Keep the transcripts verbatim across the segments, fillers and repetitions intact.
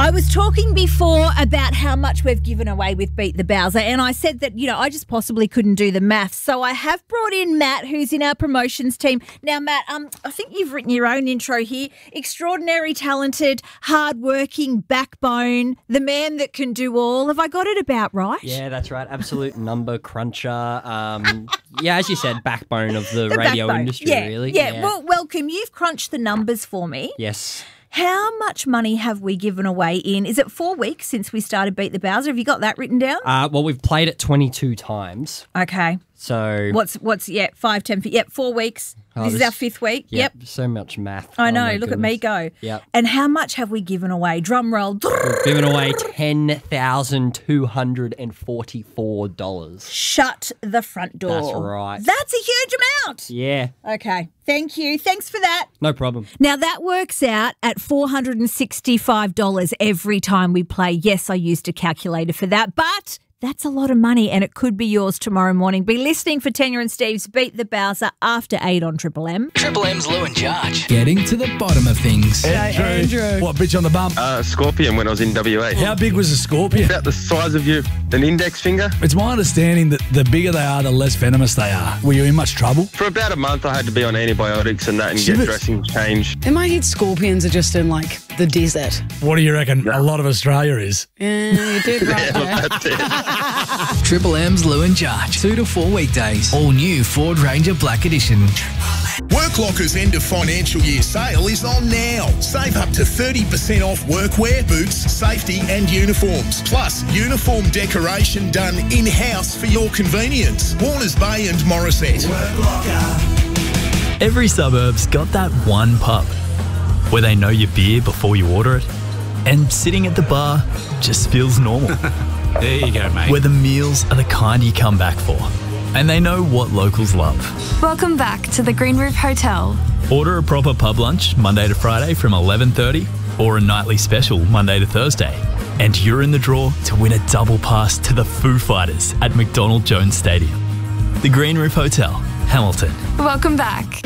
I was talking before about how much we've given away with Beat the Bowser, and I said that, you know, I just possibly couldn't do the maths. So I have brought in Matt, who's in our promotions team. Now, Matt, um, I think you've written your own intro here. Extraordinary, talented, hardworking, backbone, the man that can do all. Have I got it about right? Yeah, that's right. Absolute number cruncher. Um, yeah, as you said, backbone of the, The radio backbone. industry, yeah, really. Yeah, yeah. Well, welcome. You've crunched the numbers for me. Yes. How much money have we given away in, is it four weeks since we started Beat the Bowser? Have you got that written down? Uh, well, we've played it twenty-two times. Okay. So. What's, what's yeah, five, ten, yep, four weeks. Oh, this this, is our fifth week. Yep. Yep. So much math. I Oh, know. my Look goodness. at me go. Yep. And how much have we given away? Drum roll. We've given away ten thousand two hundred forty-four dollars. Shut the front door. That's right. That's a huge amount. Yeah. Okay. Thank you. Thanks for that. No problem. Now, that works out at four hundred sixty-five dollars every time we play. Yes, I used a calculator for that, but that's a lot of money and it could be yours tomorrow morning. Be listening for Tanya and Steve's Beat the Bowser after eight on Triple M. Triple M's Lou and Jarge. Getting to the bottom of things. Andrew. Andrew. What, bitch on the bump? Uh, scorpion when I was in W A. How big was a scorpion? About the size of your an index finger. It's my understanding that the bigger they are, the less venomous they are. Were you in much trouble? For about a month, I had to be on antibiotics and that and Shit. get dressing changed. In my head, scorpions are just in, like, the desert. What do you reckon a lot of Australia is? Yeah, you did right there. That's it. Triple M's Lou and Jarge. Two to four weekdays. All new Ford Ranger Black Edition. Worklocker's end of financial year sale is on now. Save up to thirty percent off workwear, boots, safety and uniforms. Plus, uniform decoration done in-house for your convenience. Warners Bay and Morisset. Every suburb's got that one pub where they know your beer before you order it, and sitting at the bar just feels normal. There you go, mate. Where the meals are the kind you come back for, and they know what locals love. Welcome back to the Green Roof Hotel. Order a proper pub lunch Monday to Friday from eleven thirty or a nightly special Monday to Thursday, and you're in the draw to win a double pass to the Foo Fighters at McDonald Jones Stadium. The Green Roof Hotel, Hamilton. Welcome back.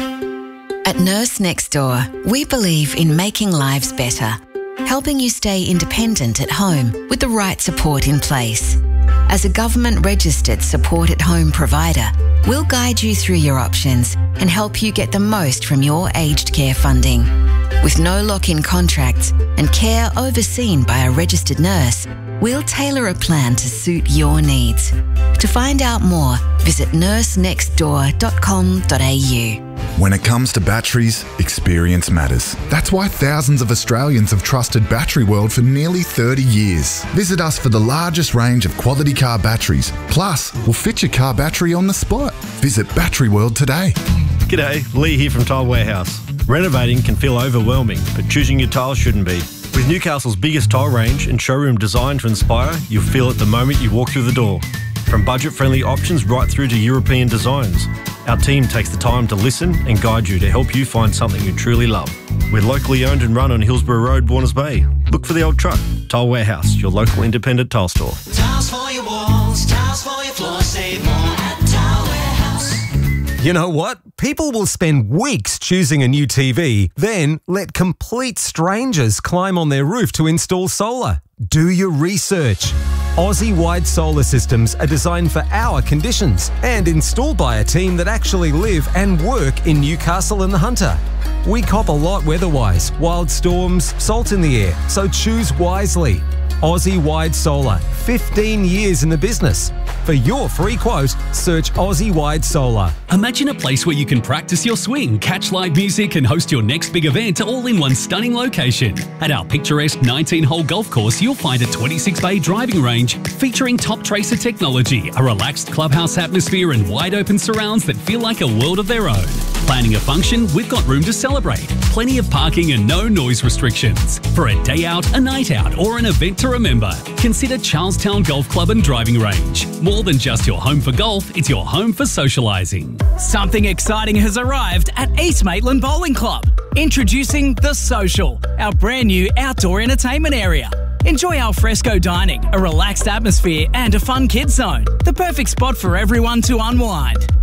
At Nurse Next Door, we believe in making lives better, helping you stay independent at home with the right support in place. As a government-registered support-at-home provider, we'll guide you through your options and help you get the most from your aged care funding. With no lock-in contracts and care overseen by a registered nurse, we'll tailor a plan to suit your needs. To find out more, visit nurse next door dot com dot a u. When it comes to batteries, experience matters. That's why thousands of Australians have trusted Battery World for nearly thirty years. Visit us for the largest range of quality car batteries. Plus, we'll fit your car battery on the spot. Visit Battery World today. G'day, Lee here from Tile Warehouse. Renovating can feel overwhelming, but choosing your tiles shouldn't be. With Newcastle's biggest tile range and showroom designed to inspire, you'll feel it the moment you walk through the door. From budget-friendly options right through to European designs, our team takes the time to listen and guide you to help you find something you truly love. We're locally owned and run on Hillsborough Road, Warners Bay. Look for the old truck. Tile Warehouse, your local independent tile store. Tiles for your walls, tiles for your floor, save more at Tile Warehouse. You know what? People will spend weeks choosing a new T V, then let complete strangers climb on their roof to install solar. Do your research. Aussie-wide solar systems are designed for our conditions and installed by a team that actually live and work in Newcastle and the Hunter. We cop a lot weather-wise, wild storms, salt in the air, so choose wisely. Aussie-wide Solar, fifteen years in the business. For your free quote, search Aussie-wide Solar. Imagine a place where you can practice your swing, catch live music and host your next big event all in one stunning location. At our picturesque nineteen-hole golf course, you'll find a twenty-six bay driving range featuring top tracer technology, a relaxed clubhouse atmosphere and wide open surrounds that feel like a world of their own. Planning a function? We've got room to celebrate. Plenty of parking and no noise restrictions. For a day out, a night out or an event to remember, consider Charlestown Golf Club and Driving Range. More than just your home for golf, it's your home for socialising. Something exciting has arrived at East Maitland Bowling Club. Introducing The Social, our brand new outdoor entertainment area. Enjoy al fresco dining, a relaxed atmosphere and a fun kids zone. The perfect spot for everyone to unwind.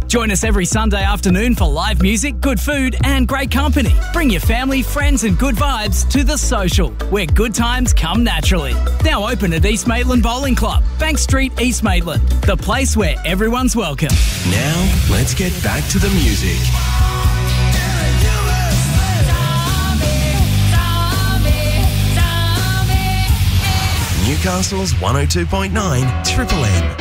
Join us every Sunday afternoon for live music, good food and great company. Bring your family, friends and good vibes to The Social, where good times come naturally. Now open at East Maitland Bowling Club, Bank Street, East Maitland, the place where everyone's welcome. Now, let's get back to the music. Newcastle's one oh two point nine Triple M.